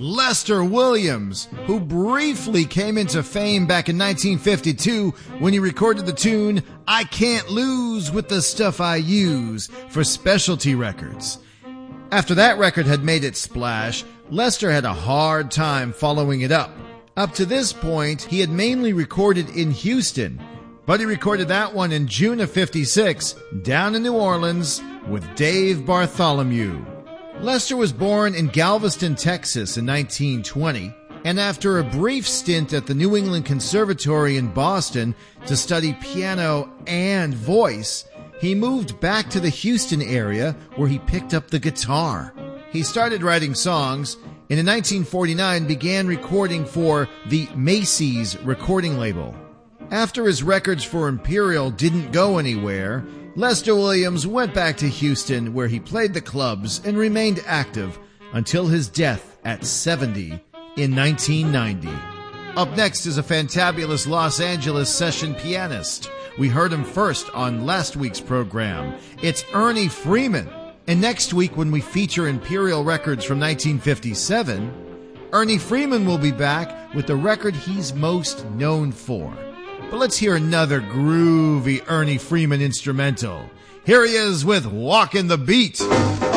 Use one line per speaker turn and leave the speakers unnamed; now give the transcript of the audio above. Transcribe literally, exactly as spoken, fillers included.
Lester Williams, who briefly came into fame back in nineteen fifty-two when he recorded the tune I Can't Lose with the Stuff I Use for Specialty Records. After that record had made its splash, Lester had a hard time following it up. Up to this point, he had mainly recorded in Houston, but he recorded that one in June of fifty-six down in New Orleans with Dave Bartholomew. Lester was born in Galveston, Texas in nineteen twenty, and after a brief stint at the New England Conservatory in Boston to study piano and voice, he moved back to the Houston area where he picked up the guitar. He started writing songs and in nineteen forty-nine began recording for the Macy's recording label. After his records for Imperial didn't go anywhere, Lester Williams went back to Houston where he played the clubs and remained active until his death at seventy in nineteen ninety. Up next is a fantabulous Los Angeles session pianist. We heard him first on last week's program. It's Ernie Freeman. And next week when we feature Imperial records from nineteen fifty-seven, Ernie Freeman will be back with the record he's most known for. But let's hear another groovy Ernie Freeman instrumental. Here he is with Walkin' the Beat.